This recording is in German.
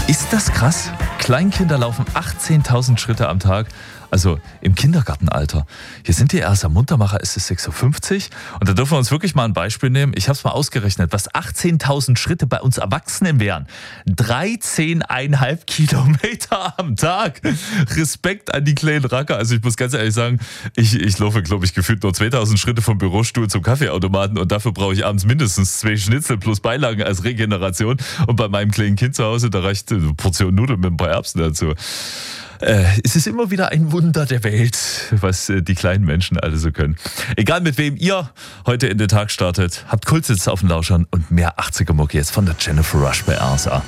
Ist das krass? Kleinkinder laufen 18.000 Schritte am Tag, also im Kindergartenalter. Hier sind die erst am Muntermacher, ist es 6.50 Uhr. Und da dürfen wir uns wirklich mal ein Beispiel nehmen. Ich habe es mal ausgerechnet, was 18.000 Schritte bei uns Erwachsenen wären. 13,5 Kilometer am Tag. Respekt an die kleinen Racker. Also ich muss ganz ehrlich sagen, ich laufe, glaube ich, gefühlt nur 2.000 Schritte vom Bürostuhl zum Kaffeeautomaten und dafür brauche ich abends mindestens 2 Schnitzel plus Beilagen als Regeneration. Und bei meinem kleinen Kind zu Hause, da reicht eine Portion Nudeln mit ein paar Erbsen dazu. Es ist immer wieder ein Wunder der Welt, was die kleinen Menschen alle so können. Egal mit wem ihr heute in den Tag startet, habt Kultsitz auf den Lauschern und mehr 80er-Mucke jetzt von der Jennifer Rush bei RSA.